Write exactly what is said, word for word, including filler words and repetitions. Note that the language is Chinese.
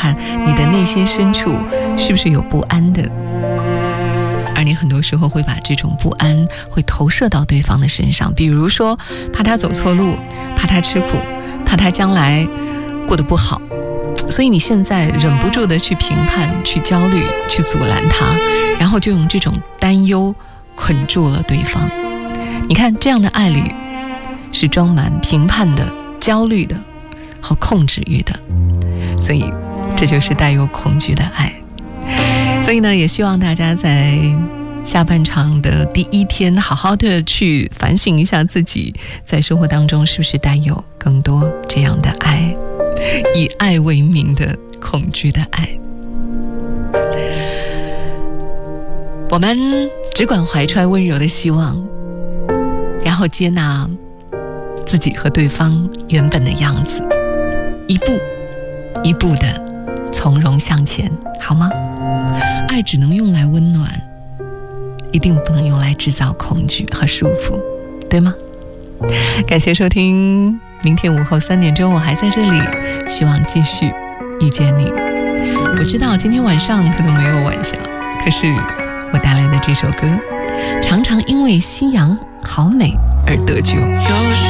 看你的内心深处是不是有不安的，而你很多时候会把这种不安会投射到对方的身上，比如说怕他走错路，怕他吃苦，怕他将来过得不好，所以你现在忍不住的去评判，去焦虑，去阻拦他，然后就用这种担忧捆住了对方。你看这样的爱里是装满评判的、焦虑的和控制欲的，所以这就是带有恐惧的爱。所以呢，也希望大家在下半场的第一天好好的去反省一下自己在生活当中是不是带有更多这样的爱，以爱为名的恐惧的爱。我们只管怀揣温柔的希望，然后接纳自己和对方原本的样子，一步一步的从容向前，好吗？爱只能用来温暖，一定不能用来制造恐惧和束缚，对吗？感谢收听，明天午后三点钟我还在这里，希望继续遇见你。我知道今天晚上可能没有晚霞，可是我带来的这首歌常常因为夕阳好美而得救。